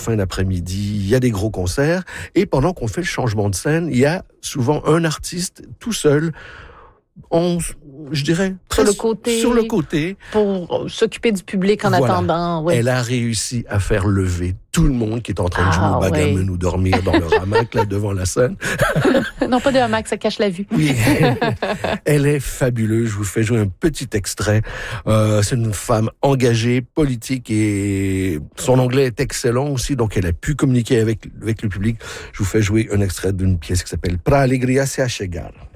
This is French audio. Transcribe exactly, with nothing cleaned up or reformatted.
fin d'après-midi, il y a des gros concerts. Et pendant qu'on fait le changement de scène, il y a souvent un artiste tout seul, on, je dirais, sur le côté, sur le côté, pour s'occuper du public en voilà. attendant. Oui. Elle a réussi à faire lever tout le monde qui est en train de jouer Ah, au backgammon oui. ou dormir dans leur hamac là devant la scène. Non, pas de hamac, ça cache la vue. Oui, elle est fabuleuse. Je vous fais jouer un petit extrait. Euh, c'est une femme engagée, politique, et son anglais est excellent aussi, donc elle a pu communiquer avec avec le public. Je vous fais jouer un extrait d'une pièce qui s'appelle Pra Alegria se a chegar.